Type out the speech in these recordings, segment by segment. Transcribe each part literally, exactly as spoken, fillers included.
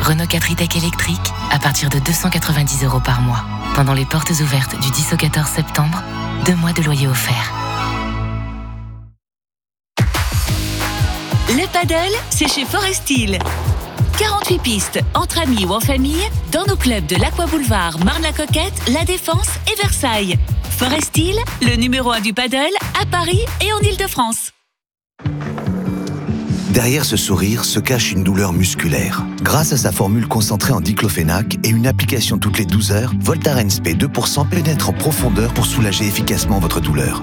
Renault quatre e-Tech électrique à partir de deux cent quatre-vingt-dix euros par mois. Pendant les portes ouvertes du dix au quatorze septembre, deux mois de loyer offert. Le paddle, c'est chez Forestil. quarante-huit pistes, entre amis ou en famille, dans nos clubs de l'Aqua Boulevard, Marne-la-Coquette, La Défense et Versailles. Forestil, le numéro un du paddle, à Paris et en Île-de-France. Derrière ce sourire se cache une douleur musculaire. Grâce à sa formule concentrée en diclofénac et une application toutes les douze heures, Voltaren S P deux pour cent pénètre en profondeur pour soulager efficacement votre douleur.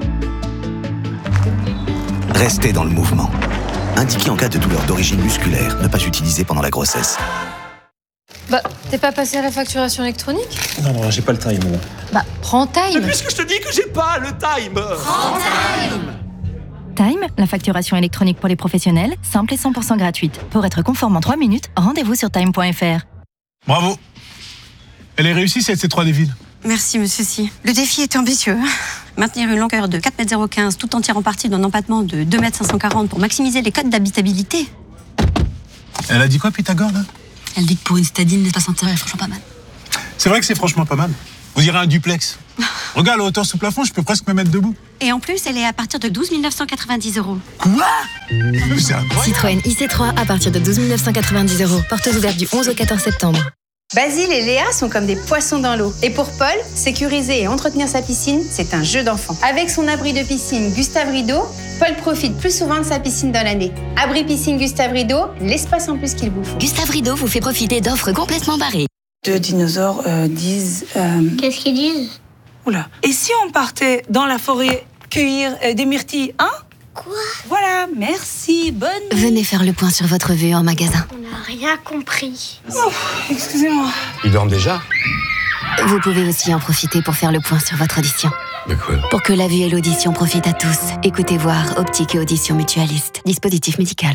Restez dans le mouvement. Indiqué en cas de douleur d'origine musculaire, ne pas utiliser pendant la grossesse. Bah, t'es pas passé à la facturation électronique ? Non, non, j'ai pas le time. Là. Bah, prends Time. Mais puisque je te dis que j'ai pas le time. Prends Time. Time, la facturation électronique pour les professionnels, simple et cent pour cent gratuite. Pour être conforme en trois minutes, rendez-vous sur time point f r. Bravo. Elle est réussie cette C trois des villes. Merci, monsieur Si. Le défi est ambitieux. Maintenir une longueur de quatre mètres zéro quinze tout en tirant parti d'un empattement de deux mètres cinq cent quarante pour maximiser les codes d'habitabilité. Elle a dit quoi, Pythagore, là ? Elle dit que pour une citadine, l'espace intérieur est franchement pas mal. C'est vrai que c'est franchement pas mal. Vous irez un duplex. Regarde, la hauteur sous plafond, je peux presque me mettre debout. Et en plus, elle est à partir de douze mille neuf cent quatre-vingt-dix euros. Quoi ? C'est incroyable. Citroën I C trois à partir de douze mille neuf cent quatre-vingt-dix euros. Portes ouvertes du onze au quatorze septembre. Basile et Léa sont comme des poissons dans l'eau. Et pour Paul, sécuriser et entretenir sa piscine, c'est un jeu d'enfant. Avec son abri de piscine Gustave Rideau, Paul profite plus souvent de sa piscine dans l'année. Abri piscine Gustave Rideau, l'espace en plus qu'il vous faut. Gustave Rideau vous fait profiter d'offres complètement barrées. Deux dinosaures euh, disent... Euh... Qu'est-ce qu'ils disent? Oula. Et si on partait dans la forêt cueillir euh, des myrtilles, hein? Quoi? Voilà, merci, bonne nuit. Venez faire le point sur votre vue en magasin. On n'a rien compris. Oh, excusez-moi. Ils dorment déjà? Vous pouvez aussi en profiter pour faire le point sur votre audition. De quoi? Pour que la vue et l'audition profitent à tous, écoutez voir Optique et Audition Mutualiste. Dispositif médical.